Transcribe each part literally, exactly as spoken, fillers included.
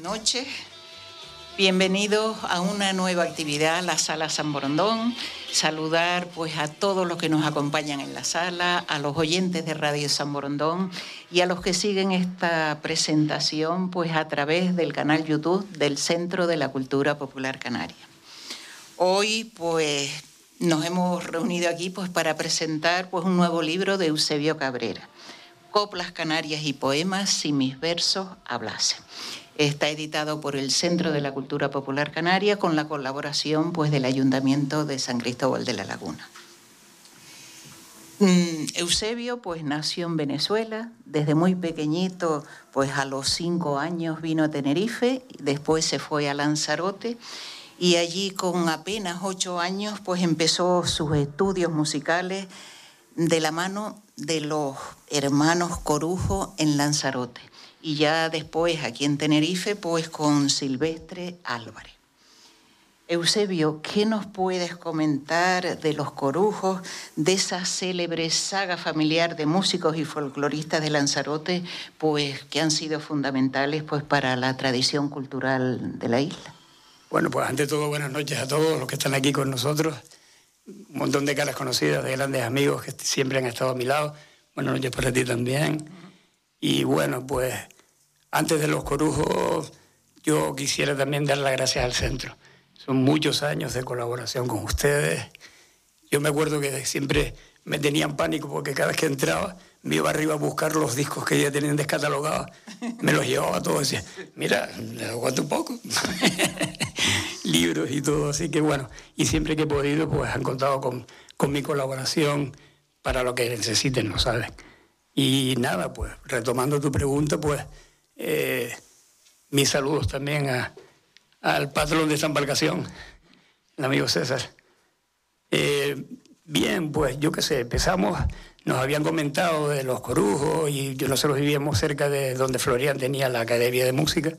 noches. Bienvenidos a una nueva actividad, la Sala San Borondón. Saludar pues a todos los que nos acompañan en la sala, a los oyentes de Radio San Borondón y a los que siguen esta presentación pues a través del canal YouTube del Centro de la Cultura Popular Canaria. Hoy pues nos hemos reunido aquí pues para presentar pues un nuevo libro de Eusebio Cabrera, Coplas Canarias y Poemas si mis versos hablasen. Está editado por el Centro de la Cultura Popular Canaria con la colaboración pues, del Ayuntamiento de San Cristóbal de la Laguna. Mm, Eusebio pues, nació en Venezuela. Desde muy pequeñito, pues a los cinco años vino a Tenerife, después se fue a Lanzarote y allí con apenas ocho años pues, empezó sus estudios musicales de la mano de los hermanos Corujo en Lanzarote. Y ya después aquí en Tenerife, pues con Silvestre Álvarez. Eusebio, ¿qué nos puedes comentar de los Corujos, de esa célebre saga familiar de músicos y folcloristas de Lanzarote, pues que han sido fundamentales pues para la tradición cultural de la isla? Bueno, pues ante todo, buenas noches a todos los que están aquí con nosotros. Un montón de caras conocidas, de grandes amigos que siempre han estado a mi lado. Buenas noches para ti también. Y bueno, pues antes de los Corujos, yo quisiera también dar las gracias al centro. Son muchos años de colaboración con ustedes. Yo me acuerdo que siempre me tenían pánico porque cada vez que entraba me iba arriba a buscar los discos que ya tenían descatalogados. Me los llevaba todos y decía, mira, les aguanto un poco. Libros y todo, así que bueno. Y siempre que he podido, pues han contado con, con mi colaboración para lo que necesiten, ¿no saben? Y nada, pues retomando tu pregunta, pues eh, mis saludos también a, al patrón de esta embarcación, el amigo César. Eh, bien, pues yo qué sé, empezamos, nos habían comentado de los Corujos y yo nosotros vivíamos cerca de donde Florian tenía la Academia de Música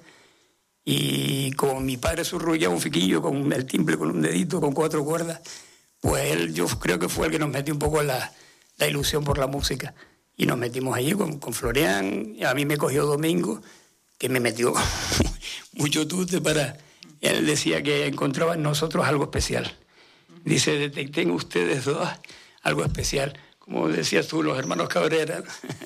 y como mi padre surrullaba un fiquillo con el timbre, con un dedito, con cuatro cuerdas, pues él yo creo que fue el que nos metió un poco la, la ilusión por la música. Y nos metimos allí con, con Florian. A mí me cogió Domingo, que me metió mucho tute para... Él decía que encontraba en nosotros algo especial. Dice, detecten ustedes dos algo especial. Como decías tú, los hermanos Cabrera.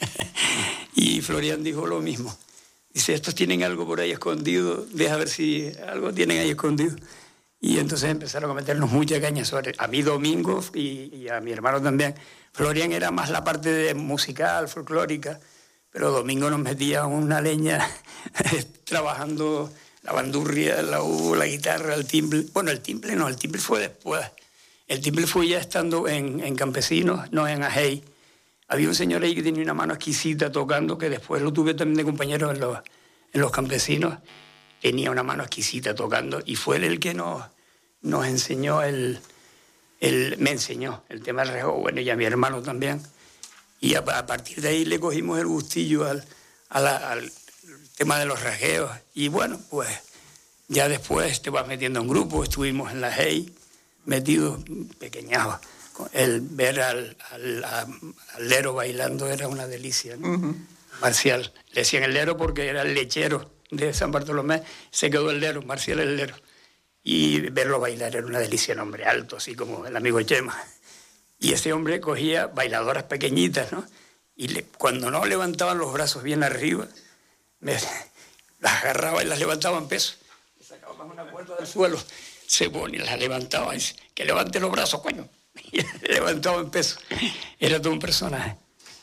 Y Florian dijo lo mismo. Dice, estos tienen algo por ahí escondido. Deja ver si algo tienen ahí escondido. Y entonces empezaron a meternos mucha caña sobre... A mí Domingo y, y a mi hermano también. Florian era más la parte de musical, folclórica, pero Domingo nos metía una leña trabajando la bandurria, la U, la guitarra, el timbre. Bueno, el timbre no, el timbre fue después. El timbre fue ya estando en, en Campesinos, no en Ajei. Había un señor ahí que tenía una mano exquisita tocando, que después lo tuve también de compañero en los, en los Campesinos. Tenía una mano exquisita tocando y fue él el que nos, nos enseñó el... Él me enseñó el tema del rejeo, bueno, y a mi hermano también. Y a, a partir de ahí le cogimos el gustillo al, a la, al tema de los rejeos. Y bueno, pues ya después te vas metiendo en grupo. Estuvimos en la H E I, metidos pequeñajos. El ver al, al, al lero bailando era una delicia, ¿no? Uh-huh. Marcial. Le decían el lero porque era el lechero de San Bartolomé. Se quedó el lero, Marcial el lero. Y verlo bailar era una delicia, un hombre alto, así como el amigo Chema. Y ese hombre cogía bailadoras pequeñitas, ¿no? Y le, cuando no levantaban los brazos bien arriba, me, las agarraba y las levantaba en peso. Le sacaba más una cuerda del suelo, se ponía, las levantaba y dice, que levante los brazos, coño. Y levantaba en peso. Era todo un personaje.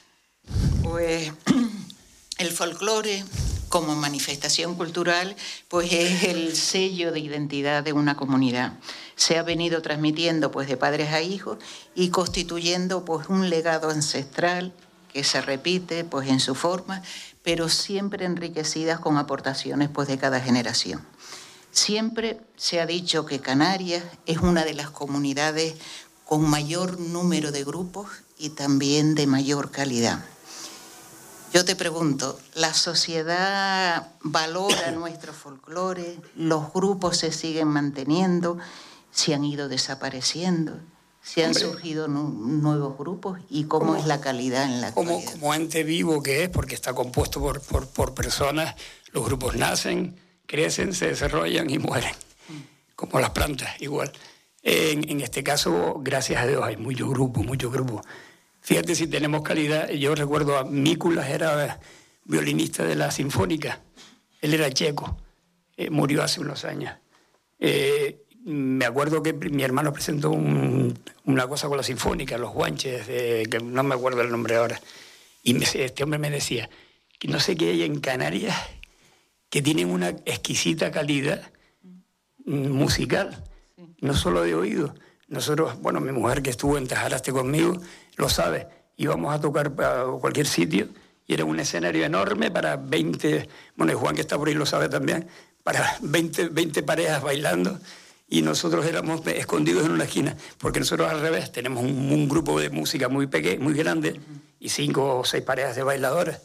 Pues el folclore como manifestación cultural, pues es el sello de identidad de una comunidad. Se ha venido transmitiendo pues de padres a hijos y constituyendo pues un legado ancestral que se repite pues en su forma, pero siempre enriquecidas con aportaciones pues de cada generación. Siempre se ha dicho que Canarias es una de las comunidades con mayor número de grupos y también de mayor calidad. Yo te pregunto, ¿la sociedad valora nuestro folclore? ¿Los grupos se siguen manteniendo? ¿Se han ido desapareciendo? ¿Se han Hombre, surgido nu nuevos grupos? ¿Y cómo como, es la calidad en la como, actualidad? Como ente vivo que es, porque está compuesto por, por, por personas, los grupos nacen, crecen, se desarrollan y mueren, como las plantas, igual. En, en este caso, gracias a Dios, hay muchos grupos, muchos grupos. Fíjate si tenemos calidad. Yo recuerdo a Míkulas, era violinista de la Sinfónica. Él era checo, eh, murió hace unos años. Eh, me acuerdo que mi hermano presentó un, una cosa con la Sinfónica, los guanches, eh, que no me acuerdo el nombre ahora. Y me, este hombre me decía que no sé qué hay en Canarias que tienen una exquisita calidad musical, no solo de oído. Nosotros, bueno, mi mujer que estuvo en Tajaraste conmigo, lo sabe. Íbamos a tocar a cualquier sitio y era un escenario enorme para veinte, bueno, y Juan que está por ahí lo sabe también, para veinte, veinte parejas bailando y nosotros éramos escondidos en una esquina, porque nosotros al revés tenemos un, un grupo de música muy pequeño, muy grande y cinco o seis parejas de bailadores.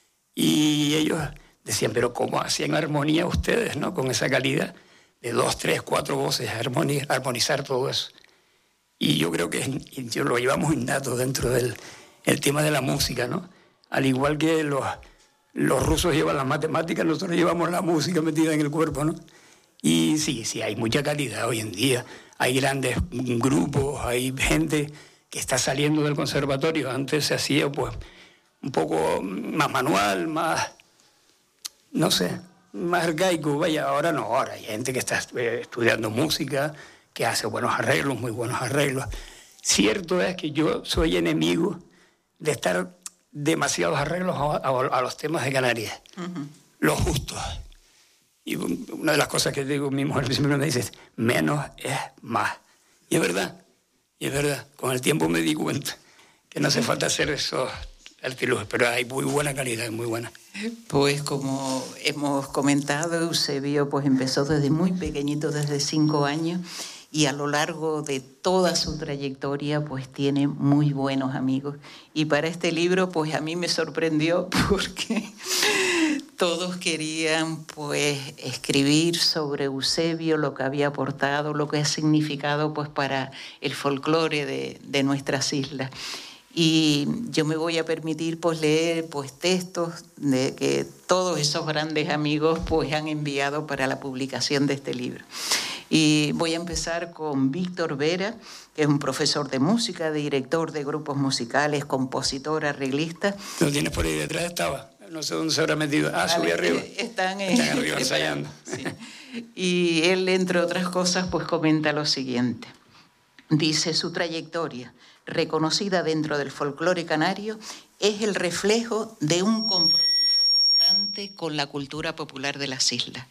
Y ellos decían, pero ¿cómo hacían armonía ustedes, no? Con esa calidad de dos, tres, cuatro voces, armonía, armonizar todo eso. Y yo creo que yo lo llevamos innato dentro del el tema de la música, ¿no? Al igual que los, los rusos llevan las matemáticas, nosotros llevamos la música metida en el cuerpo, ¿no? Y sí, sí, hay mucha calidad hoy en día. Hay grandes grupos, hay gente que está saliendo del conservatorio. Antes se hacía, pues, un poco más manual, más, no sé, más arcaico. Vaya, ahora no, ahora hay gente que está estudiando música, que hace buenos arreglos, muy buenos arreglos. Cierto es que yo soy enemigo de estar demasiados arreglos a, a, a los temas de Canarias, uh-huh. Los justos. Y una de las cosas que digo, mi mujer siempre me dice, menos es más. Y es verdad, y es verdad. Con el tiempo me di cuenta que no hace falta hacer esos artilugios, pero hay muy buena calidad, muy buena. Pues como hemos comentado, Eusebio pues empezó desde muy pequeñito, desde cinco años, y a lo largo de toda su trayectoria pues tiene muy buenos amigos. Y para este libro pues a mí me sorprendió porque todos querían pues escribir sobre Eusebio, lo que había aportado, lo que ha significado pues para el folclore de, de nuestras islas. Y yo me voy a permitir pues leer pues textos de que todos esos grandes amigos pues han enviado para la publicación de este libro. Y voy a empezar con Víctor Vera, que es un profesor de música, director de grupos musicales, compositor, arreglista. ¿Lo tienes por ahí detrás? Estaba. No sé dónde se habrá metido. Ah, subí arriba. Están, en, están arriba ensayando. Sí. Y él, entre otras cosas, pues comenta lo siguiente. Dice, su trayectoria, reconocida dentro del folclore canario, es el reflejo de un compromiso constante con la cultura popular de las islas,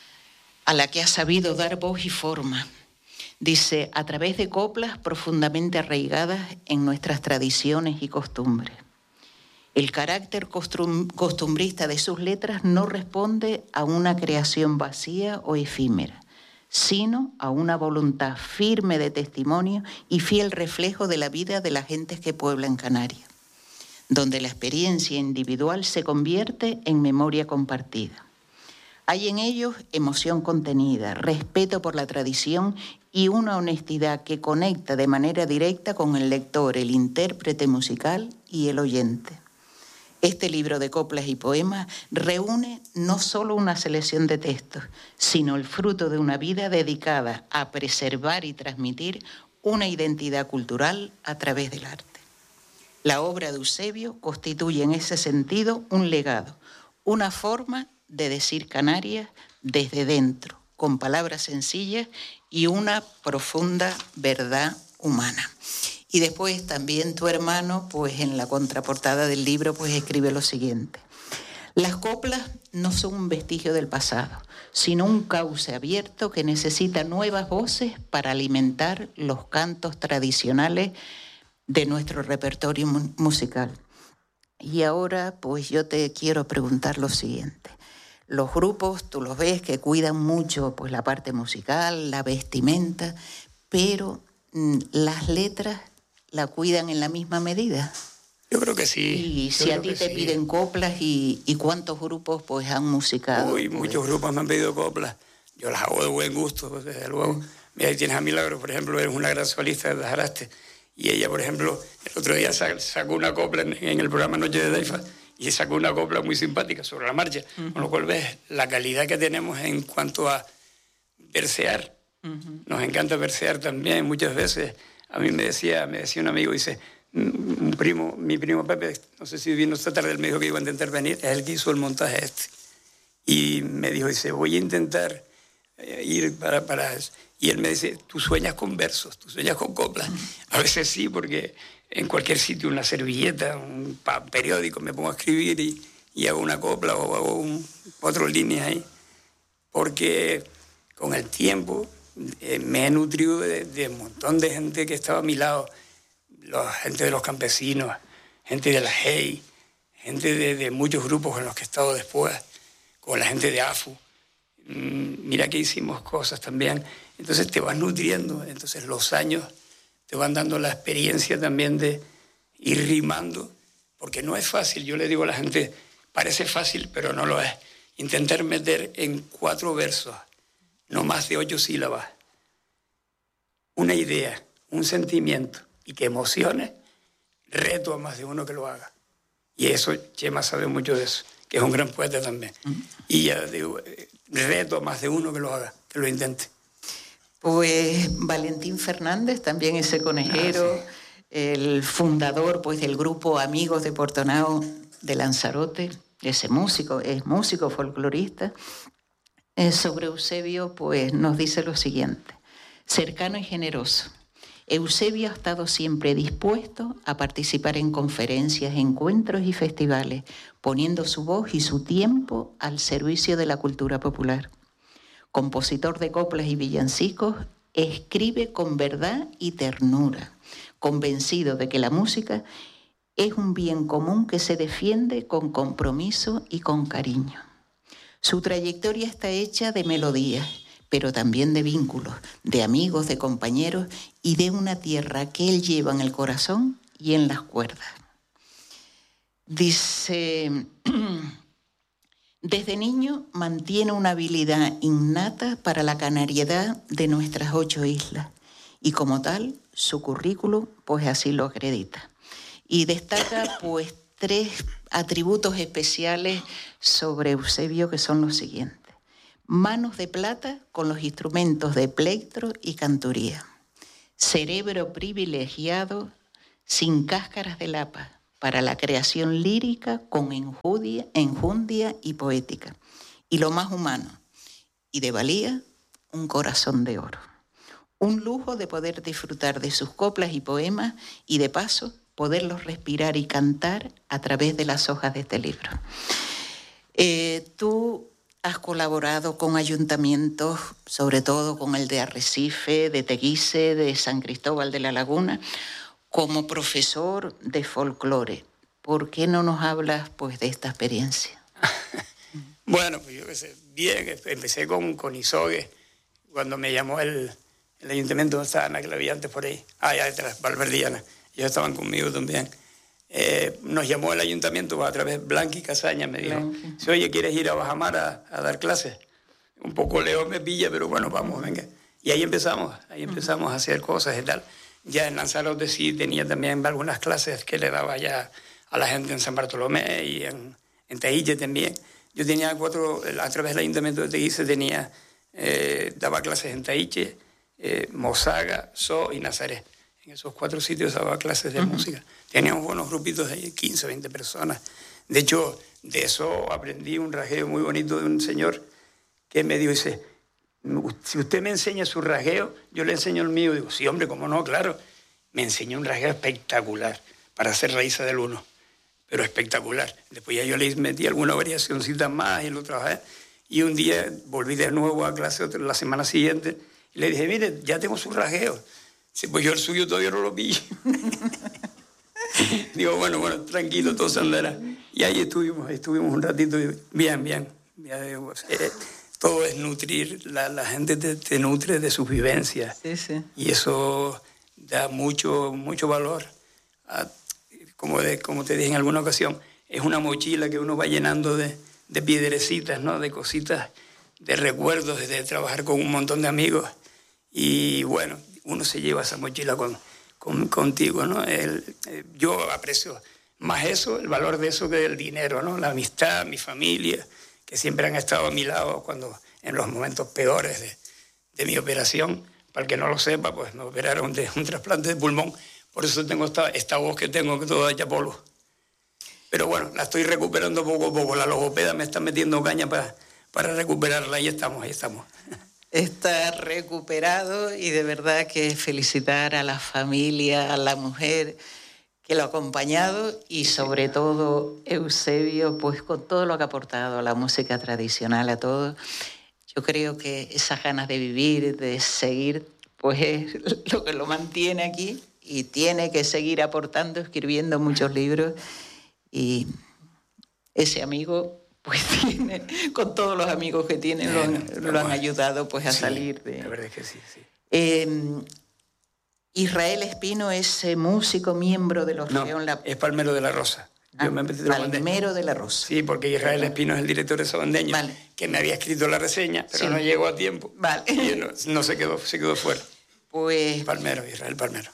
a la que ha sabido dar voz y forma. Dice, a través de coplas profundamente arraigadas en nuestras tradiciones y costumbres. El carácter costumbrista de sus letras no responde a una creación vacía o efímera, sino a una voluntad firme de testimonio y fiel reflejo de la vida de las gentes que pueblan Canarias, donde la experiencia individual se convierte en memoria compartida. Hay en ellos emoción contenida, respeto por la tradición y una honestidad que conecta de manera directa con el lector, el intérprete musical y el oyente. Este libro de coplas y poemas reúne no solo una selección de textos, sino el fruto de una vida dedicada a preservar y transmitir una identidad cultural a través del arte. La obra de Eusebio constituye en ese sentido un legado, una forma de decir Canarias desde dentro, con palabras sencillas y una profunda verdad humana. Y después también tu hermano, pues en la contraportada del libro, pues escribe lo siguiente. Las coplas no son un vestigio del pasado, sino un cauce abierto que necesita nuevas voces para alimentar los cantos tradicionales de nuestro repertorio mu- musical. Y ahora, pues yo te quiero preguntar lo siguiente. Los grupos, tú los ves que cuidan mucho pues la parte musical, la vestimenta, pero mm, las letras la cuidan en la misma medida. Yo creo que sí. Y si a ti te sí. piden coplas y, y cuántos grupos pues han musicado. Uy, pues... muchos grupos me han pedido coplas. Yo las hago de buen gusto, desde luego. Mira, ahí tienes a Milagro, por ejemplo, es una gran solista de Tajaraste. Y ella, por ejemplo, el otro día sacó una copla en, en el programa Noche de Daifa y sacó una copla muy simpática sobre la marcha, uh-huh. Con lo cual ves la calidad que tenemos en cuanto a versear. Uh-huh. Nos encanta versear también muchas veces. A mí me decía, me decía un amigo, dice, un primo, mi primo Pepe, no sé si vino esta tarde, él me dijo que iba a intentar venir, es el que hizo el montaje este. Y me dijo, dice, voy a intentar eh, ir para, para eso. Y él me dice, tú sueñas con versos, tú sueñas con coplas. Uh-huh. A veces sí, porque en cualquier sitio, una servilleta, un periódico, me pongo a escribir y, y hago una copla o hago un, cuatro líneas ahí. Porque con el tiempo eh, me he nutrido de, de un montón de gente que estaba a mi lado, la gente de los campesinos, gente de la G E I, gente de, de muchos grupos con los que he estado después, con la gente de A F U. Mm, mira que hicimos cosas también. Entonces te vas nutriendo, entonces los años te van dando la experiencia también de ir rimando, porque no es fácil. Yo le digo a la gente, parece fácil, pero no lo es. Intentar meter en cuatro versos, no más de ocho sílabas, una idea, un sentimiento, y que emocione, reto a más de uno que lo haga. Y eso, Chema sabe mucho de eso, que es un gran poeta también. Uh-huh. Y ya digo, reto a más de uno que lo haga, que lo intente. Pues Valentín Fernández, también ese conejero, ah, sí. El fundador pues, del grupo Amigos de Portonao de Lanzarote, ese músico, es músico folclorista. Eh, sobre Eusebio pues, nos dice lo siguiente: cercano y generoso. Eusebio ha estado siempre dispuesto a participar en conferencias, encuentros y festivales, poniendo su voz y su tiempo al servicio de la cultura popular. Compositor de coplas y villancicos, escribe con verdad y ternura, convencido de que la música es un bien común que se defiende con compromiso y con cariño. Su trayectoria está hecha de melodías, pero también de vínculos, de amigos, de compañeros y de una tierra que él lleva en el corazón y en las cuerdas. Dice, desde niño mantiene una habilidad innata para la canariedad de nuestras ocho islas y como tal su currículum pues así lo acredita. Y destaca pues tres atributos especiales sobre Eusebio que son los siguientes. Manos de plata con los instrumentos de plectro y canturía. Cerebro privilegiado sin cáscaras de lapa para la creación lírica con enjundia, enjundia y poética. Y lo más humano y de valía, un corazón de oro. Un lujo de poder disfrutar de sus coplas y poemas y de paso poderlos respirar y cantar a través de las hojas de este libro. Eh, tú has colaborado con ayuntamientos, sobre todo con el de Arrecife, de Teguise, de San Cristóbal de la Laguna, como profesor de folclore. ¿Por qué no nos hablas pues, de esta experiencia? Bueno, pues yo qué sé, bien, empecé con, con Isogue, cuando me llamó el, el ayuntamiento de Sana, que lo había antes por ahí, allá detrás, Valverdiana, ellos estaban conmigo también. Eh, nos llamó el ayuntamiento a través de Blanqui Casaña, me dijo, si, oye, ¿quieres ir a Bajamar a, a dar clases? Un poco lejos me pilla, pero bueno, vamos, venga. Y ahí empezamos, ahí empezamos a hacer cosas y tal. Ya en Lanzarote sí tenía también algunas clases que le daba ya a la gente en San Bartolomé y en, en Teguise también. Yo tenía cuatro, a través del ayuntamiento de Teguise tenía, eh, daba clases en Teguise, eh, Mozaga, So y Nazaret. En esos cuatro sitios daba clases de uh-huh. música. Teníamos buenos grupitos de quince, veinte personas. De hecho, de eso aprendí un rasgueo muy bonito de un señor que me dijo, dice, si usted me enseña su rasgueo, yo le enseño el mío. Digo, sí, hombre, cómo no, claro. Me enseñó un rasgueo espectacular para hacer raíces del uno, pero espectacular. Después ya yo le metí alguna variacióncita más y lo trabajé. Y un día volví de nuevo a clase la semana siguiente y le dije, mire, ya tengo su rasgueo. Sí, pues yo el suyo todavía no lo pillo. Digo, bueno, bueno, tranquilo, todo se andará. Y ahí estuvimos, estuvimos un ratito, bien, bien. Eh, todo es nutrir, la, la gente te, te nutre de sus vivencias. Sí, sí. Y eso da mucho, mucho valor. A, como, de, como te dije en alguna ocasión, es una mochila que uno va llenando de, de piedrecitas, ¿no? De cositas, de recuerdos, de trabajar con un montón de amigos. Y bueno, uno se lleva esa mochila con, con, contigo, ¿no? El, eh, yo aprecio más eso, el valor de eso que el dinero, ¿no? La amistad, mi familia, que siempre han estado a mi lado cuando en los momentos peores de, de mi operación. Para el que no lo sepa, pues me operaron de un trasplante de pulmón, por eso tengo esta, esta voz que tengo, que toda hecha polvo. Pero bueno, la estoy recuperando poco a poco. La logopeda me está metiendo caña para, para recuperarla. Ahí estamos, ahí estamos. Está recuperado y de verdad que felicitar a la familia, a la mujer que lo ha acompañado y sobre todo Eusebio, pues con todo lo que ha aportado a la música tradicional, a todo. Yo creo que esas ganas de vivir, de seguir, pues es lo que lo mantiene aquí y tiene que seguir aportando, escribiendo muchos libros. Y ese amigo, pues tiene, con todos los amigos que tiene, lo han, lo han ayudado pues a sí, salir de... La verdad es que sí, sí. Eh, Israel Espino es eh, músico, miembro de los no, Orfeón La... es Palmero de la Rosa. Yo ah, me Palmero de la Rosa. Sí, porque Israel Espino es el director de Sabandeño, vale. que me había escrito la reseña, pero sí. no llegó a tiempo. Vale. Y no, no se quedó, se quedó fuera. Pues... Palmero, Israel Palmero.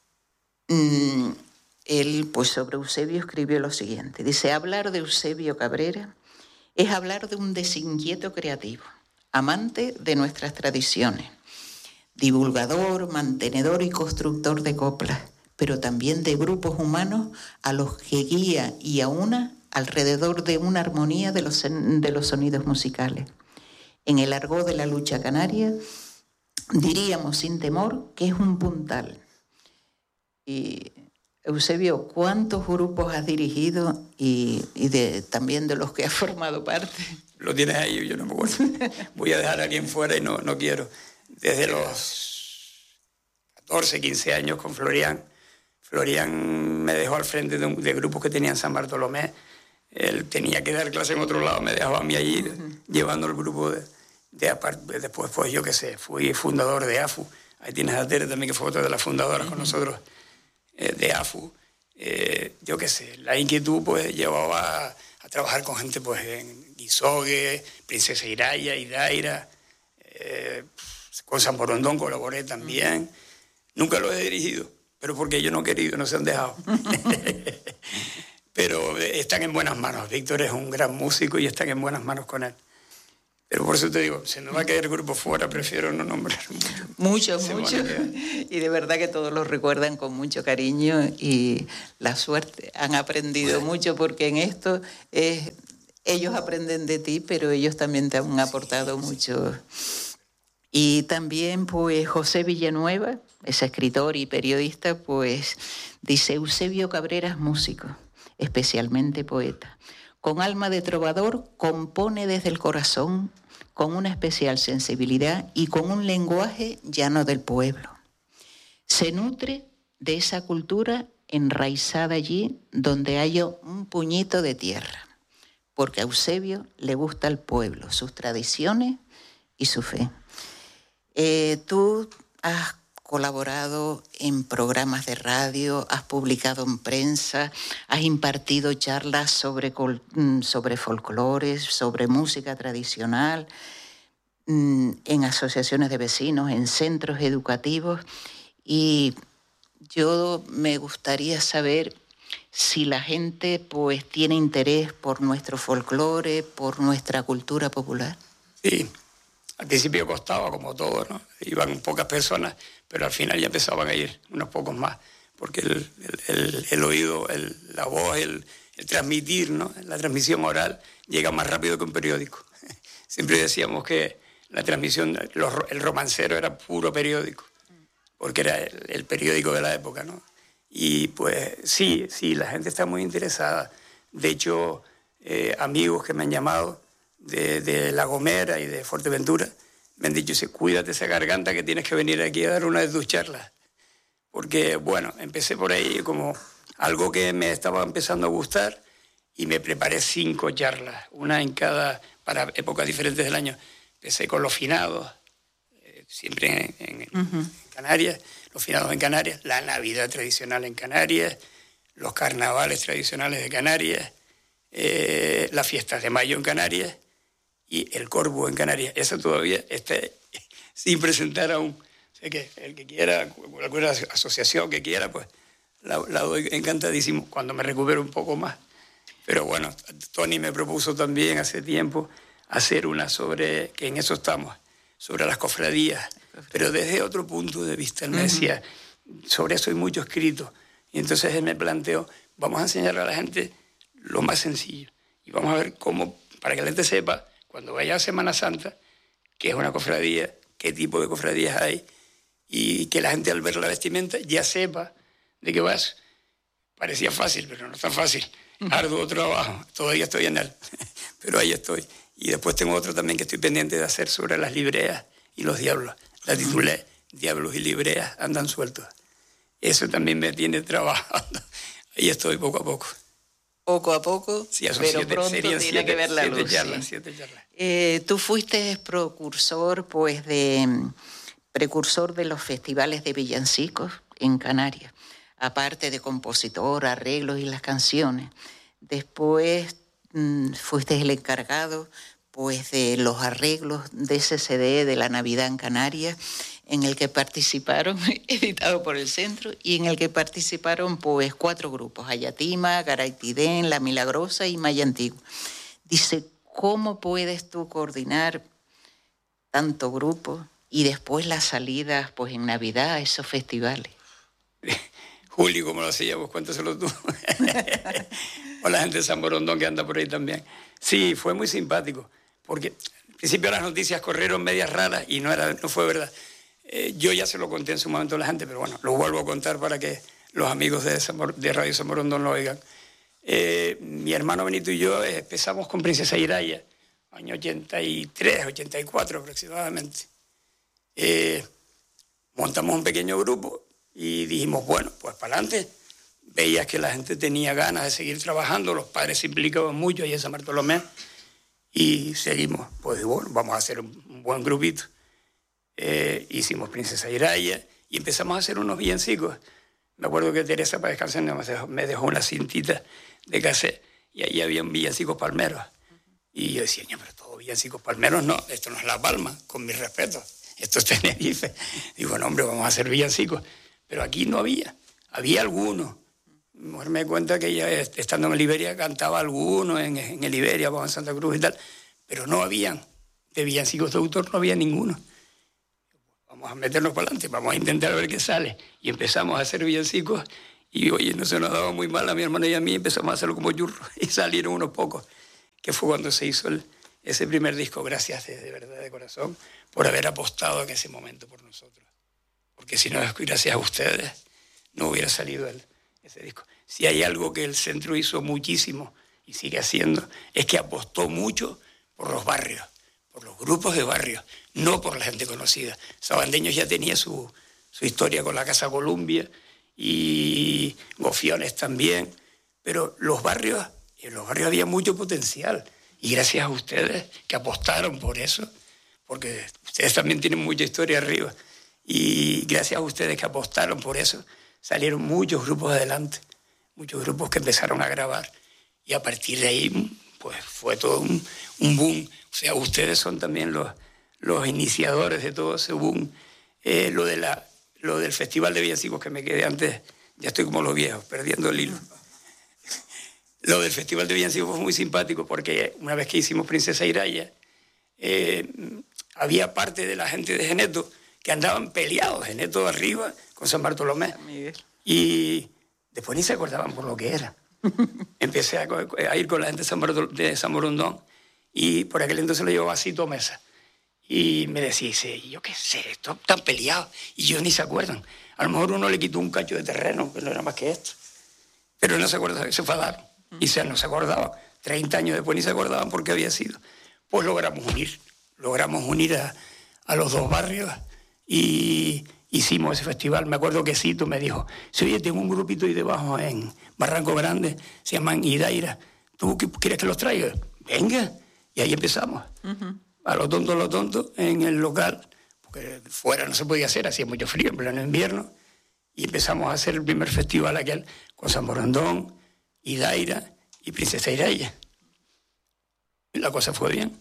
Mmm, él, pues sobre Eusebio escribió lo siguiente. Dice, hablar de Eusebio Cabrera es hablar de un desinquieto creativo, amante de nuestras tradiciones, divulgador, mantenedor y constructor de coplas, pero también de grupos humanos a los que guía y aúna alrededor de una armonía de los, de los sonidos musicales. En el argot de la lucha canaria, diríamos sin temor que es un puntal. Y Eusebio, ¿cuántos grupos has dirigido y, y de, también de los que has formado parte? Lo tienes ahí, yo no me acuerdo. Voy a dejar a alguien fuera y no, no quiero. Desde los catorce, quince años con Florian. Florian me dejó al frente de, un, de grupos que tenían San Bartolomé. Él tenía que dar clase en otro lado, me dejaba a mí allí, uh-huh. llevando el grupo de, de aparte. Después, pues yo qué sé, fui fundador de A F U. Ahí tienes a Tere también, que fue otra de las fundadoras uh-huh. con nosotros eh, de A F U. Eh, yo qué sé, la inquietud pues llevaba a, a trabajar con gente pues en Guizogue, Princesa Iraya, Idaira, eh, con San Borondón colaboré también. Uh-huh. Nunca lo he dirigido, pero porque yo no he querido, no se han dejado. Pero están en buenas manos. Víctor es un gran músico y están en buenas manos con él. Pero por eso te digo, se nos va a caer el grupo fuera, prefiero no nombrar mucho. Mucho, mucho. Y de verdad que todos los recuerdan con mucho cariño y la suerte. Han aprendido bueno. mucho porque en esto es, ellos aprenden de ti, pero ellos también te han aportado sí, mucho. Sí. Y también pues José Villanueva, es escritor y periodista, pues dice, Eusebio Cabrera es músico, especialmente poeta. Con alma de trovador, compone desde el corazón, con una especial sensibilidad y con un lenguaje llano del pueblo. Se nutre de esa cultura enraizada allí donde haya un puñito de tierra, porque a Eusebio le gusta el pueblo, sus tradiciones y su fe. Eh, tú has colaborado en programas de radio, has publicado en prensa, has impartido charlas sobre, sobre folclores, sobre música tradicional, en asociaciones de vecinos, en centros educativos. Y yo me gustaría saber si la gente pues tiene interés por nuestro folclore, por nuestra cultura popular. Sí. Al principio costaba, como todo, ¿no? Iban pocas personas, pero al final ya empezaban a ir unos pocos más, porque el, el, el, el oído, el, la voz, el, el transmitir, ¿no? La transmisión oral llega más rápido que un periódico. Siempre decíamos que la transmisión, los, el romancero era puro periódico, porque era el, el periódico de la época, ¿no? Y pues sí, sí, la gente está muy interesada. De hecho, eh, amigos que me han llamado De, de La Gomera y de Fuerteventura, me han dicho, cuídate esa garganta que tienes que venir aquí a dar una de tus charlas. Porque, bueno, empecé por ahí como algo que me estaba empezando a gustar y me preparé cinco charlas, una en cada, para épocas diferentes del año. Empecé con los finados, eh, siempre en, en, uh-huh. en Canarias, los finados en Canarias, la Navidad tradicional en Canarias, los carnavales tradicionales de Canarias, eh, las fiestas de mayo en Canarias, y el Corvo en Canarias. Eso todavía está sin presentar aún. O sea que el que quiera, cualquier asociación que quiera, pues la, la doy encantadísimo cuando me recupero un poco más. Pero bueno, Tony me propuso también hace tiempo hacer una sobre, que en eso estamos, sobre las cofradías, pero desde otro punto de vista. Él me decía, sobre eso hay mucho escrito. Y entonces él me planteó, vamos a enseñarle a la gente lo más sencillo. Y vamos a ver cómo, para que la gente sepa, cuando vaya a Semana Santa, qué es una cofradía, qué tipo de cofradías hay, y que la gente al ver la vestimenta ya sepa de qué vas. Parecía fácil, pero no es tan fácil. Arduo trabajo, todavía estoy en él, pero ahí estoy. Y después tengo otro también que estoy pendiente de hacer sobre las libreas y los diablos. La titulé Diablos y libreas andan sueltos. Eso también me tiene trabajando. Ahí estoy poco a poco. Poco a poco, sí, pero siete, pronto tiene siete, que ver la siete luz. Charlas, sí. siete charlas. Eh, tú fuiste precursor, pues, de precursor de los festivales de villancicos en Canarias, aparte de compositor, arreglos y las canciones. Después mmm, fuiste el encargado, pues, de los arreglos de ese C D de la Navidad en Canarias, en el que participaron, editado por el Centro, y en el que participaron pues cuatro grupos, Ayatima, Garaitidén, La Milagrosa y Maya Antigua. Dice, ¿cómo puedes tú coordinar tanto grupo y después las salidas pues en Navidad a esos festivales? Juli, ¿cómo lo hacíamos? Cuéntaselo tú. O la gente de San Borondón que anda por ahí también. Sí, fue muy simpático, porque al principio las noticias corrieron medias raras y no, era, no fue verdad. Eh, yo ya se lo conté en su momento a la gente, pero bueno, lo vuelvo a contar para que los amigos de, Zamor, de Radio San Borondón lo oigan. Eh, mi hermano Benito y yo eh, empezamos con Princesa Iraya, año ochenta y tres, ochenta y cuatro aproximadamente. Eh, montamos un pequeño grupo y dijimos, bueno, pues para adelante. Veías que la gente tenía ganas de seguir trabajando, los padres se implicaban mucho ahí en San Bartolomé y seguimos, pues bueno, vamos a hacer un, un buen grupito. Eh, hicimos Princesa Iraya y empezamos a hacer unos villancicos. Me acuerdo que Teresa, para descansar, me dejó una cintita de cassette y ahí había villancicos palmeros. Y yo decía, no, pero todos villancicos palmeros no, esto no es La Palma, con mi respeto, esto es Tenerife. Digo, no, hombre, vamos a hacer villancicos. Pero aquí no había, había algunos. Mi mujer me cuenta que ella, estando en Liberia, cantaba algunos en, en el Iberia, vamos a Santa Cruz y tal, pero no habían, de villancicos de autor no había ninguno. Vamos a meternos para adelante, vamos a intentar ver qué sale. Y empezamos a hacer villancicos y, oye, no se nos daba muy mal a mi hermano y a mí, empezamos a hacerlo como churros y salieron unos pocos, que fue cuando se hizo el, ese primer disco. Gracias de, de verdad, de corazón, por haber apostado en ese momento por nosotros. Porque si no es gracias a ustedes, no hubiera salido el, ese disco. Si hay algo que el Centro hizo muchísimo y sigue haciendo, es que apostó mucho por los barrios, por los grupos de barrios, no por la gente conocida. Sabandeños ya tenía su, su historia con la Casa Columbia y Gofiones también, pero los barrios, en los barrios había mucho potencial y gracias a ustedes que apostaron por eso, porque ustedes también tienen mucha historia arriba y gracias a ustedes que apostaron por eso, salieron muchos grupos adelante, muchos grupos que empezaron a grabar y a partir de ahí pues fue todo un, un boom. O sea, ustedes son también los, los iniciadores de todo ese boom. Eh, lo, de la, lo del Festival de Villancicos que me quedé antes, ya estoy como los viejos, perdiendo el hilo. Lo del Festival de Villancicos fue muy simpático porque una vez que hicimos Princesa Iraya, eh, había parte de la gente de Geneto que andaban peleados, Geneto arriba con San Bartolomé. Y después ni se acordaban por lo que era. Empecé a, a ir con la gente de San, Bartol- de San Borondón y por aquel entonces lo llevaba a Cito Mesa. Y me decía, sí, yo qué sé, están tan peleados. Y ellos ni se acuerdan. A lo mejor uno le quitó un cacho de terreno, pero no era más que esto. Pero no se acordaban, se enfadaron. Y se, no se acordaban. Treinta años después ni se acordaban por qué había sido. Pues logramos unir. Logramos unir a, a los dos barrios y hicimos ese festival. Me acuerdo que Cito me dijo, si oye, tengo un grupito ahí debajo en Barranco Grande, se llaman Idaira. ¿Tú quieres que los traiga? Venga. Y ahí empezamos. Uh-huh. A lo tonto, a lo tonto, en el local, porque fuera no se podía hacer, hacía mucho frío en pleno invierno, y empezamos a hacer el primer festival aquel con San Borondón, Idaira y Princesa Iraya. Y la cosa fue bien.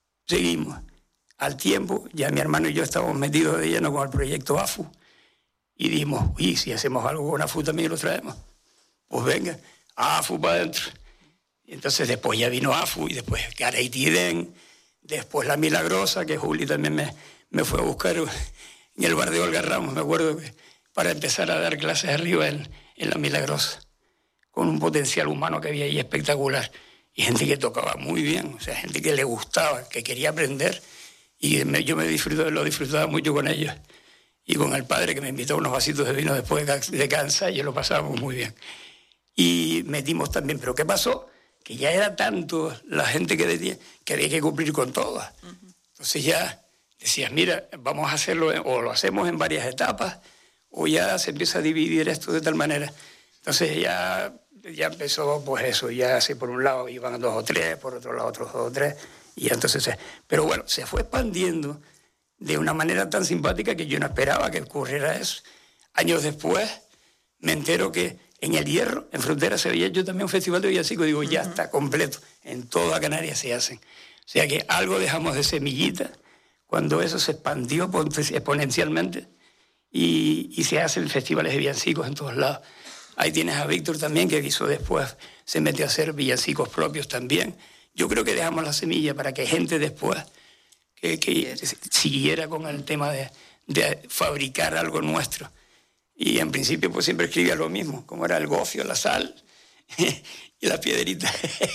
Seguimos. Al tiempo, ya mi hermano y yo estábamos metidos de lleno con el proyecto A F U, Y dijimos, uy, si hacemos algo con Afu también lo traemos. Pues venga, Afu para adentro. Y entonces después ya vino Afu y después Garay Tiden, después La Milagrosa, que Juli también me, me fue a buscar en el bar de Olga Ramos, me acuerdo, que, para empezar a dar clases arriba en, en La Milagrosa, con un potencial humano que había ahí espectacular. Y gente que tocaba muy bien, o sea, gente que le gustaba, que quería aprender. Y me, yo me disfruto, lo disfrutaba mucho con ellos. Y con el padre, que me invitó a unos vasitos de vino después de, de Kansas, y lo pasábamos muy bien. Y metimos también, pero ¿qué pasó? Que ya era tanto la gente que decía que había que cumplir con todas. Uh-huh. Entonces ya decías, mira, vamos a hacerlo, o lo hacemos en varias etapas, o ya se empieza a dividir esto de tal manera. Entonces ya, ya empezó, pues eso, ya así por un lado iban dos o tres, por otro lado otros dos o tres, y entonces, pero bueno, se fue expandiendo de una manera tan simpática que yo no esperaba que ocurriera eso. Años después me entero que en El Hierro, en Frontera, se había hecho también un festival de villancicos. Digo, ya uh-huh. está completo. En toda Canarias se hacen. O sea que algo dejamos de semillita cuando eso se expandió exponencialmente y, y se hacen festivales de villancicos en todos lados. Ahí tienes a Víctor también, que quiso después, se metió a hacer villancicos propios también. Yo creo que dejamos la semilla para que gente después que, que siguiera con el tema de, de fabricar algo nuestro. Y en principio pues siempre escribía lo mismo, como era el gofio, la sal y la piedrita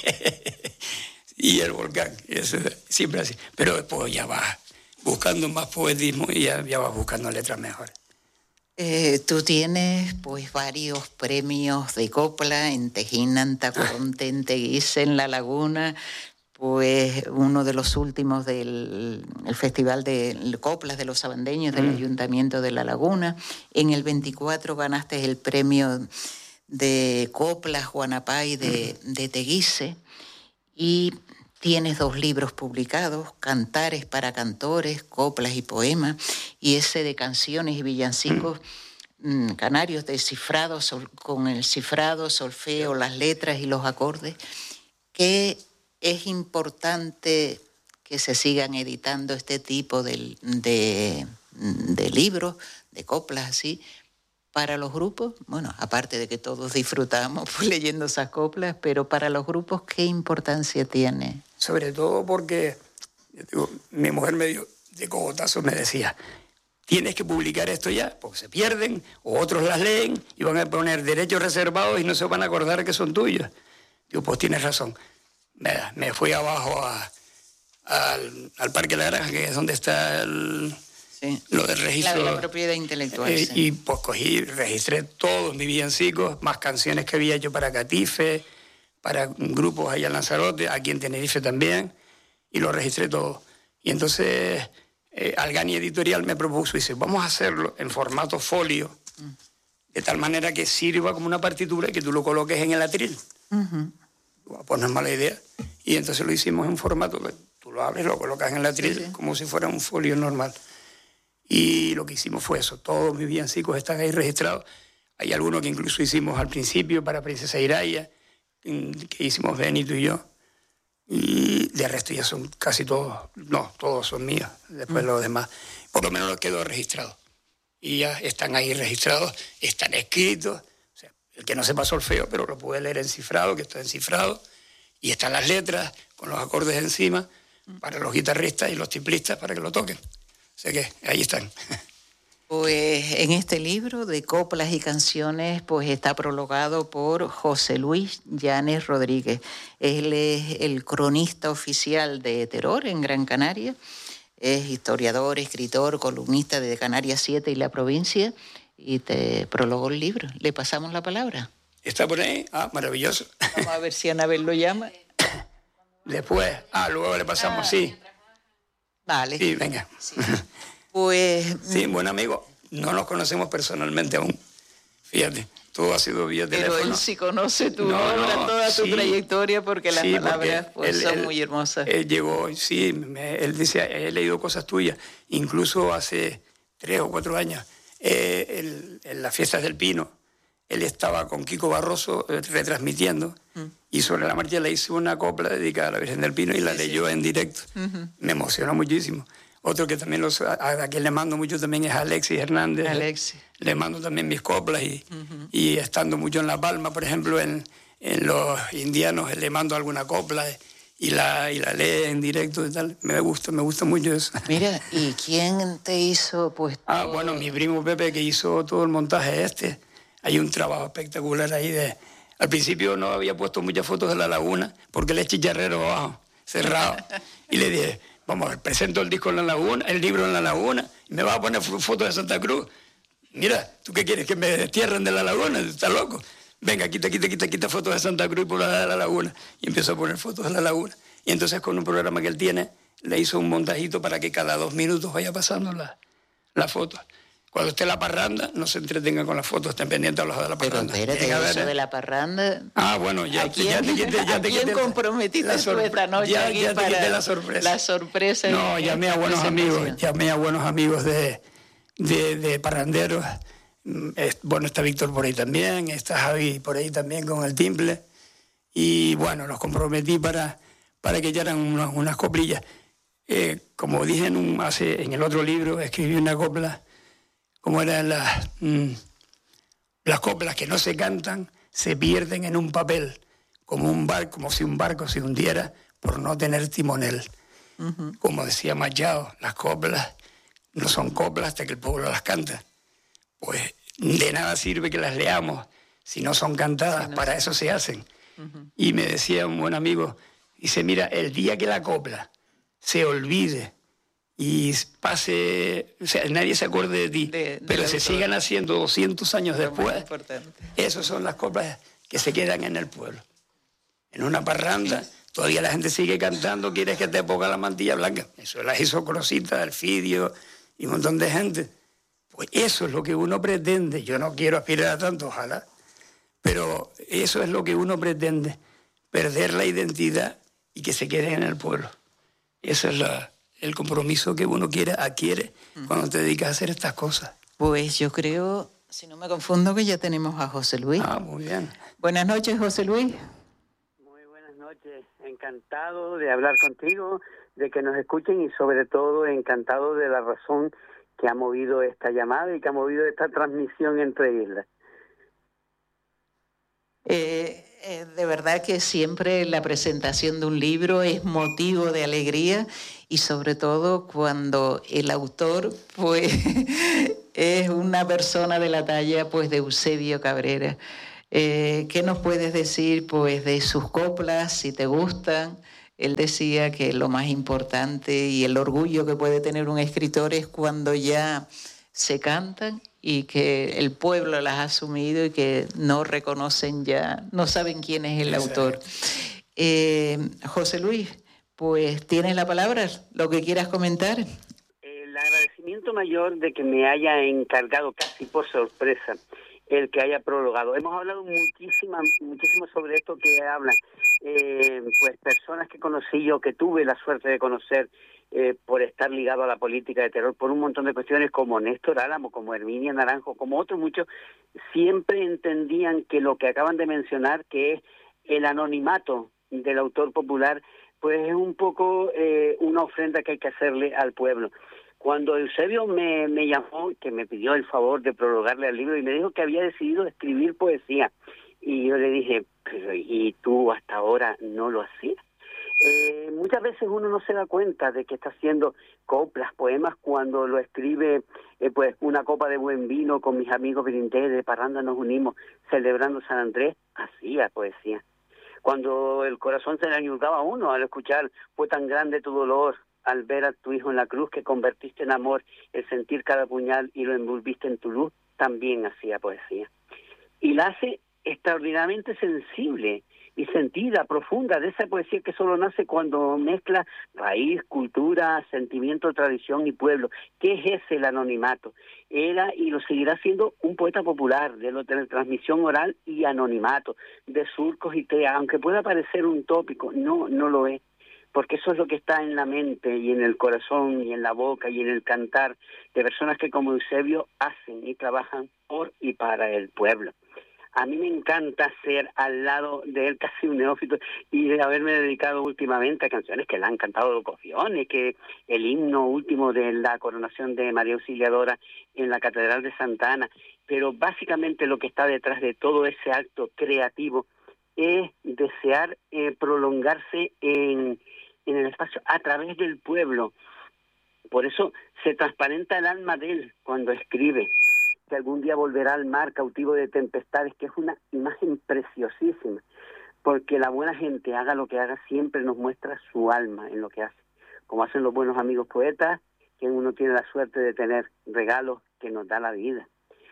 y el volcán. Y eso, siempre así. Pero después ya vas buscando más poetismo y ya, ya vas buscando letras mejores. Eh, tú tienes pues varios premios de copla en Tejín, Antacoronte, en Teguise, en La Laguna, pues uno de los últimos del el Festival de Coplas de los Sabandeños del mm. Ayuntamiento de La Laguna. En el veinticuatro ganaste el premio de Coplas Guanapay de, mm. de Teguise y tienes dos libros publicados, Cantares para Cantores, Coplas y Poemas, y ese de canciones y villancicos mm. mmm, canarios descifrados sol, con el cifrado, solfeo, las letras y los acordes, que es importante que se sigan editando este tipo de, de, de libros, de coplas así, para los grupos. Bueno, aparte de que todos disfrutamos pues, leyendo esas coplas, pero para los grupos, ¿qué importancia tiene? Sobre todo porque, digo, mi mujer me dio de cogotazo, me decía, tienes que publicar esto ya, porque se pierden, o otros las leen y van a poner derechos reservados y no se van a acordar que son tuyos. Digo, pues tienes razón. Me, me fui abajo a, a, al, al Parque La Granja, que es donde está el, sí. lo del registro. La de la propiedad intelectual. Eh, sí. Y pues cogí, registré todos mis villancicos, más canciones que había hecho para Catife, para grupos allá en Lanzarote, aquí en Tenerife también, y lo registré todo. Y entonces eh, Algani Editorial me propuso, dice, vamos a hacerlo en formato folio, mm. de tal manera que sirva como una partitura y que tú lo coloques en el atril. Uh-huh. Pues no es mala idea. Y entonces lo hicimos en formato que tú lo abres, lo colocas en el atril, sí, sí. como si fuera un folio normal. Y lo que hicimos fue eso. Todos mis villancicos están ahí registrados. Hay algunos que incluso hicimos al principio para Princesa Iraya, que hicimos Benito y yo. Y de resto ya son casi todos, no, todos son míos. Después mm. los demás, por lo menos los quedó registrados. Y ya están ahí registrados, están escritos. El que no sepa solfeo, pero lo puede leer en cifrado, que está en cifrado, y están las letras con los acordes encima para los guitarristas y los tiplistas para que lo toquen. O sea que ahí están. Pues en este libro de coplas y canciones pues está prologado por José Luis Llanes Rodríguez. Él es el cronista oficial de Terror en Gran Canaria, es historiador, escritor, columnista de Canarias siete y La Provincia, y te prologó el libro. ¿Le pasamos la palabra? ¿Está por ahí? Ah, maravilloso. Vamos a ver si Anabel lo llama. Después, ah, luego le pasamos, ah, sí. Vale. Sí, venga. Sí. Pues... Sí, buen amigo. No nos conocemos personalmente aún. Fíjate, todo ha sido vía teléfono. Pero él sí conoce tu no, obra, no, toda tu sí, trayectoria, porque las sí, palabras porque pues, él, son él, muy hermosas. Él llegó, sí, me, él dice, he leído cosas tuyas, incluso hace tres o cuatro años. Eh, el, en las fiestas del Pino, él estaba con Kiko Barroso eh, retransmitiendo mm. y sobre la marcha le hice una copla dedicada a la Virgen del Pino y la sí, leyó sí. en directo. Uh-huh. Me emocionó muchísimo. Otro que también los, a, a quien le mando mucho también es Alexis Hernández. Alexis. Le, le mando también mis coplas y, Uh-huh. y estando mucho en La Palma, por ejemplo, en, en los indianos le mando alguna copla y la, y la lee en directo y tal. Me gusta, me gusta mucho eso. Mira, ¿y quién te hizo pues Ah, todo? bueno, mi primo Pepe, que hizo todo el montaje este. Hay un trabajo espectacular ahí de... Al principio no había puesto muchas fotos de la laguna porque él es chicharrero abajo, cerrado. Y le dije, vamos, presento el disco en la laguna, el libro en la laguna, y me vas a poner fotos de Santa Cruz. Mira, ¿tú qué quieres? ¿Que me destierren de la laguna? ¿Estás loco? Venga, quita, quita, quita, quita fotos de Santa Cruz y por la de la laguna. Y empezó a poner fotos de la laguna. Y entonces con un programa que él tiene, le hizo un montajito para que cada dos minutos vaya pasando la, la foto. Cuando esté la parranda, no se entretenga con las fotos, estén pendientes a los de la parranda. Pero espérate, Venga, eso ver, de la parranda... Ah, bueno, ya, ¿A quién, ya te quité, ya te ¿a quién quité comprometiste la sor- tú esta noche ya, aquí ya te para quité la sorpresa. La sorpresa. No, en llamé a esta buenos presentación? amigos, llamé a buenos amigos de, de, de parranderos. Es, bueno, está Víctor por ahí también, está Javi por ahí también con el timple. Y bueno, los comprometí para, para que echaran unas, unas coplillas. Eh, como dije en, un, hace, en el otro libro, escribí una copla, como eran las, mmm, las coplas que no se cantan, se pierden en un papel, como un barco, como si un barco se hundiera por no tener timonel. Uh-huh. Como decía Machado, las coplas no son coplas hasta que el pueblo las canta. Pues de nada sirve que las leamos si no son cantadas, sí, no para sé. Eso se hacen. Uh-huh. Y me decía un buen amigo, dice, mira, el día que la copla se olvide y pase, o sea, nadie se acuerde de ti, de, de pero se sigan haciendo doscientos años Lo después, esas son las coplas que se quedan en el pueblo. En una parranda, todavía la gente sigue cantando, quieres que te ponga la mantilla blanca. Eso las hizo Crosita, Alfidio y un montón de gente. Pues eso es lo que uno pretende. Yo no quiero aspirar a tanto, ojalá, pero eso es lo que uno pretende, perder la identidad y que se queden en el pueblo. Ese es la, el compromiso que uno quiere, adquiere cuando te dedicas a hacer estas cosas. Pues yo creo, si no me confundo, que ya tenemos a José Luis. Ah, muy bien. Buenas noches, José Luis. Muy buenas noches. Encantado de hablar contigo, de que nos escuchen y sobre todo encantado de la razón que ha movido esta llamada y que ha movido esta transmisión entre islas. Eh, eh, de verdad que siempre la presentación de un libro es motivo de alegría y sobre todo cuando el autor pues es una persona de la talla pues de Eusebio Cabrera. Eh, ¿Qué nos puedes decir pues de sus coplas, si te gustan? Él decía que lo más importante y el orgullo que puede tener un escritor es cuando ya se cantan y que el pueblo las ha asumido y que no reconocen ya, no saben quién es el autor. Eh, José Luis, pues tienes la palabra, lo que quieras comentar. El agradecimiento mayor de que me haya encargado casi por sorpresa el que haya prologado. Hemos hablado muchísima, muchísimo sobre esto que hablan, eh, pues personas que conocí yo, que tuve la suerte de conocer, Eh, por estar ligado a la política de terror, por un montón de cuestiones, como Néstor Álamo, como Herminia Naranjo, como otros muchos, siempre entendían que lo que acaban de mencionar, que es el anonimato del autor popular, pues es un poco eh, una ofrenda que hay que hacerle al pueblo. Cuando Eusebio me, me llamó, que me pidió el favor de prologarle al libro y me dijo que había decidido escribir poesía, y yo le dije, pero ¿y tú hasta ahora no lo hacías? Eh, muchas veces uno no se da cuenta de que está haciendo coplas, poemas, cuando lo escribe eh, pues una copa de buen vino con mis amigos brindé, de parranda nos unimos celebrando San Andrés, hacía poesía. Cuando el corazón se le añudaba a uno al escuchar fue tan grande tu dolor al ver a tu hijo en la cruz que convertiste en amor el sentir cada puñal y lo envolviste en tu luz, también hacía poesía. Y la hace extraordinariamente sensible y sentida, profunda, de esa poesía que solo nace cuando mezcla raíz, cultura, sentimiento, tradición y pueblo. ¿Qué es ese el anonimato? Era y lo seguirá siendo un poeta popular, de, lo, de transmisión oral y anonimato, de surcos y tea, aunque pueda parecer un tópico, no, no lo es, porque eso es lo que está en la mente y en el corazón y en la boca y en el cantar de personas que como Eusebio hacen y trabajan por y para el pueblo. A mí me encanta ser al lado de él casi un neófito y de haberme dedicado últimamente a canciones que le han cantado los cofiones, que el himno último de la coronación de María Auxiliadora en la Catedral de Santa Ana. Pero básicamente lo que está detrás de todo ese acto creativo es desear eh, prolongarse en, en el espacio a través del pueblo. Por eso se transparenta el alma de él cuando escribe que algún día volverá al mar cautivo de tempestades, que es una imagen preciosísima, porque la buena gente, haga lo que haga, siempre nos muestra su alma en lo que hace, como hacen los buenos amigos poetas, que uno tiene la suerte de tener regalos que nos da la vida.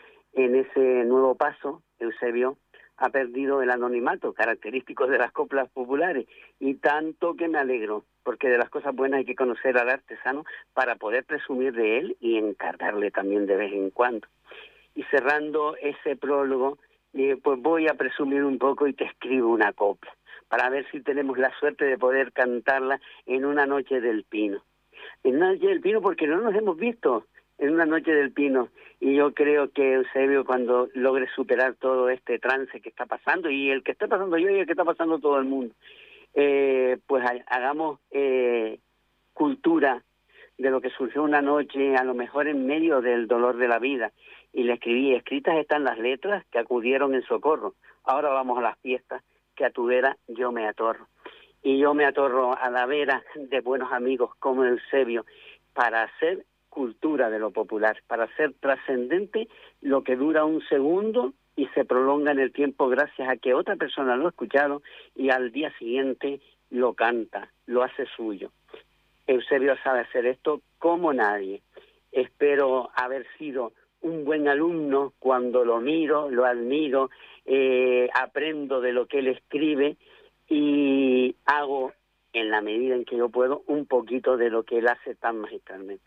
En ese nuevo paso, Eusebio ha perdido el anonimato característico de las coplas populares, y tanto que me alegro, porque de las cosas buenas hay que conocer al artesano para poder presumir de él y encargarle también de vez en cuando. Y cerrando ese prólogo, eh, pues voy a presumir un poco y te escribo una copla, para ver si tenemos la suerte de poder cantarla en una noche del Pino. En una noche del Pino, porque no nos hemos visto en una noche del Pino, y yo creo que Eusebio, cuando logre superar todo este trance que está pasando, y el que está pasando yo y el que está pasando todo el mundo, eh, pues ha, hagamos eh, cultura de lo que surgió una noche, a lo mejor en medio del dolor de la vida, y le escribí: escritas están las letras que acudieron en socorro, ahora vamos a las fiestas, que a tu vera yo me atorro. Y yo me atorro a la vera de buenos amigos como Eusebio, para hacer cultura de lo popular, para hacer trascendente lo que dura un segundo y se prolonga en el tiempo gracias a que otra persona lo ha escuchado y al día siguiente lo canta, lo hace suyo. Eusebio sabe hacer esto como nadie. Espero haber sido un buen alumno cuando lo miro, lo admiro, eh, aprendo de lo que él escribe y hago, en la medida en que yo puedo, un poquito de lo que él hace tan magistralmente.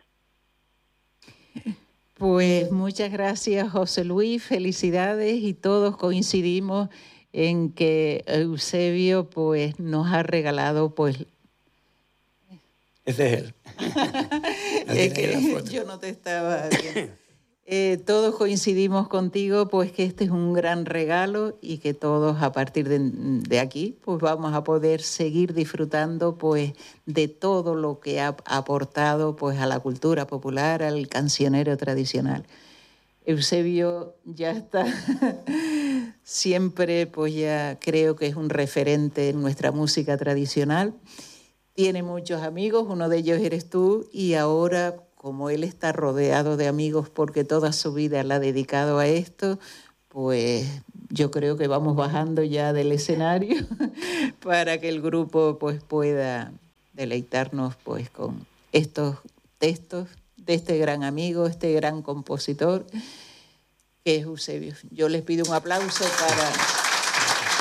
Pues muchas gracias, José Luis, felicidades, y todos coincidimos en que Eusebio pues nos ha regalado pues... Ese es él. Es que yo no te estaba viendo. Eh, todos coincidimos contigo pues que este es un gran regalo y que todos a partir de, de aquí pues vamos a poder seguir disfrutando pues de todo lo que ha aportado pues a la cultura popular, al cancionero tradicional. Eusebio ya está siempre pues ya creo que es un referente en nuestra música tradicional. Tiene muchos amigos, uno de ellos eres tú, y ahora, como él está rodeado de amigos porque toda su vida la ha dedicado a esto, pues yo creo que vamos bajando ya del escenario para que el grupo pues pueda deleitarnos pues con estos textos de este gran amigo, este gran compositor que es Eusebio. Yo les pido un aplauso para...